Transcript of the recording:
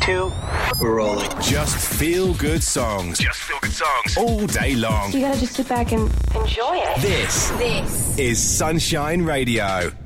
2, we're rolling. Just feel good songs. Just feel good songs. All day long. You gotta just sit back and enjoy it. This is Sunshine Radio.